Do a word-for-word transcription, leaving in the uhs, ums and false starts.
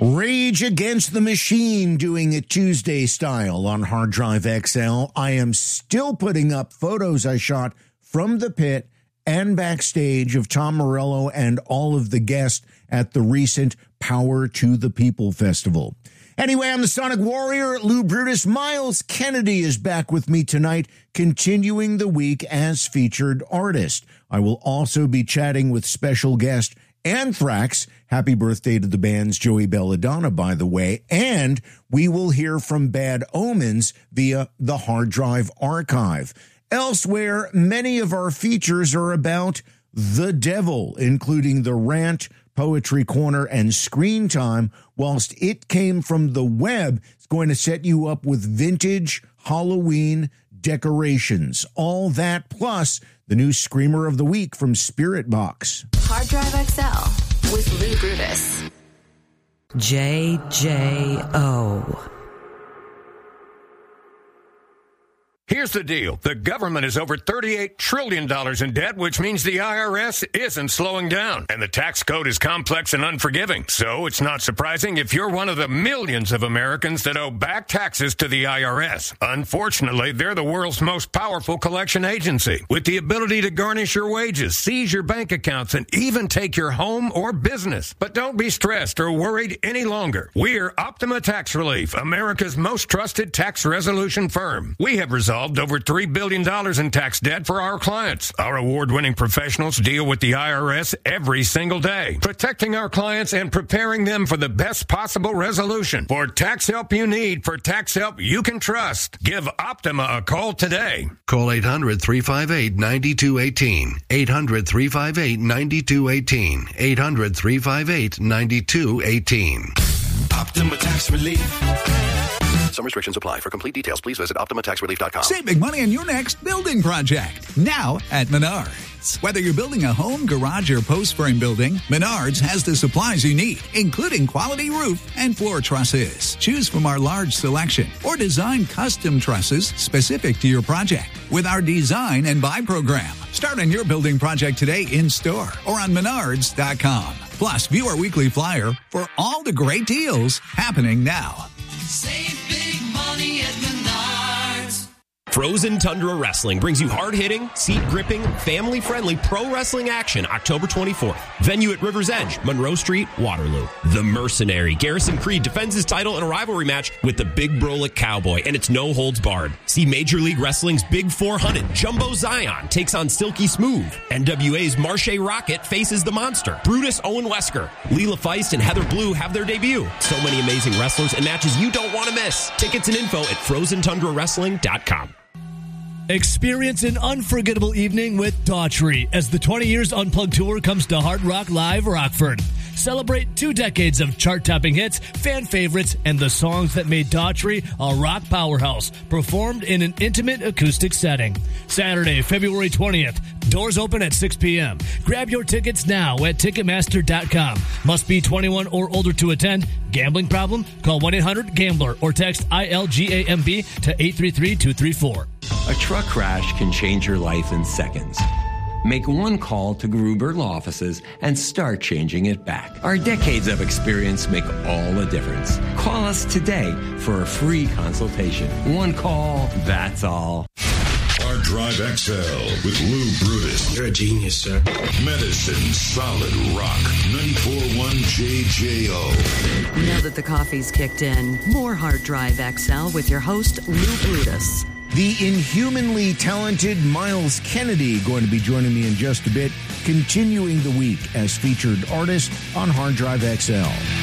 Rage Against the Machine doing it Tuesday style on Hard Drive X L. I am still putting up photos I shot from the pit and backstage of Tom Morello and all of the guests at the recent Power to the People Festival. Anyway, I'm the Sonic Warrior, Lou Brutus. Miles Kennedy is back with me tonight, continuing the week as featured artist. I will also be chatting with special guest Anthrax. Happy birthday to the band's Joey Belladonna, by the way. And we will hear from Bad Omens via the Hard Drive Archive. Elsewhere, many of our features are about the devil, including The Rant, Poetry Corner, and Screen Time. Whilst It Came from the Web, it's going to set you up with vintage Halloween decorations. All that plus the new Screamer of the Week from Spirit Box. Hard Drive X L with Lou Brutus. J J O. Here's the deal. The government is over thirty-eight trillion dollars in debt, which means the I R S isn't slowing down. And the tax code is complex and unforgiving. So it's not surprising if you're one of the millions of Americans that owe back taxes to the I R S. Unfortunately, they're the world's most powerful collection agency, with the ability to garnish your wages, seize your bank accounts, and even take your home or business. But don't be stressed or worried any longer. We're Optima Tax Relief, America's most trusted tax resolution firm. We have resolved over three billion dollars in tax debt for our clients. Our award-winning professionals deal with the I R S every single day, protecting our clients and preparing them for the best possible resolution. For tax help you need, for tax help you can trust, give Optima a call today. Call eight hundred, three five eight, nine two one eight. eight hundred, three five eight, nine two one eight. eight hundred, three five eight, nine two one eight. Optima Tax Relief. Some restrictions apply. For complete details, please visit Optima Tax Relief dot com. Save big money on your next building project. Now at Menards. Whether you're building a home, garage, or post-frame building, Menards has the supplies you need, including quality roof and floor trusses. Choose from our large selection or design custom trusses specific to your project with our Design and Buy program. Start on your building project today in-store or on Menards dot com. Plus, view our weekly flyer for all the great deals happening now. Save big money at Menards. Frozen Tundra Wrestling brings you hard-hitting, seat-gripping, family-friendly pro wrestling action October twenty-fourth. Venue at River's Edge, Monroe Street, Waterloo. The Mercenary, Garrison Creed, defends his title in a rivalry match with the Big Brolic Cowboy, and it's no holds barred. See Major League Wrestling's Big four hundred. Jumbo Zion takes on Silky Smooth. N W A's Marche Rocket faces the Monster. Brutus Owen Wesker, Leela Feist, and Heather Blue have their debut. So many amazing wrestlers and matches you don't want to miss. Tickets and info at frozen tundra wrestling dot com. Experience an unforgettable evening with Daughtry as the twenty years Unplugged Tour comes to Hard Rock Live Rockford. Celebrate two decades of chart-topping hits, fan favorites, and the songs that made Daughtry a rock powerhouse, performed in an intimate acoustic setting. Saturday, February twentieth. Doors open at six p.m. Grab your tickets now at ticketmaster dot com. Must be twenty-one or older to attend. Gambling problem? Call one eight hundred gambler or text I L G A M B to eight three three two three four. A truck crash can change your life in seconds. Make one call to Gruber Law Offices and start changing it back. Our decades of experience make all the difference. Call us today for a free consultation. One call, that's all. Hard Drive X L with Lou Brutus. You're a genius, sir. Medicine Solid Rock. ninety-four point one J J O. Now that the coffee's kicked in, more Hard Drive X L with your host, Lou Brutus. The inhumanly talented Miles Kennedy going to be joining me in just a bit, continuing the week as featured artist on Hard Drive X L.